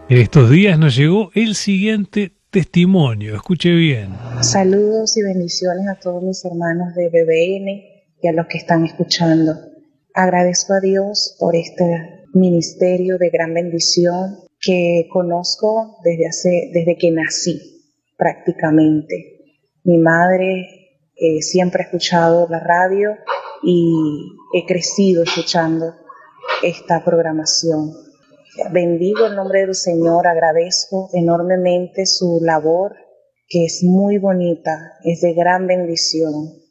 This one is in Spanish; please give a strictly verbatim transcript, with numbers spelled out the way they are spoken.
En estos días nos llegó el siguiente testimonio. Escuche bien. Saludos y bendiciones a todos mis hermanos de B B N y a los que están escuchando. Agradezco a Dios por este ministerio de gran bendición que conozco desde hace, desde que nací prácticamente. Mi madre eh, siempre ha escuchado la radio y he crecido escuchando esta programación. Bendigo el nombre del Señor, agradezco enormemente su labor, que es muy bonita, es de gran bendición.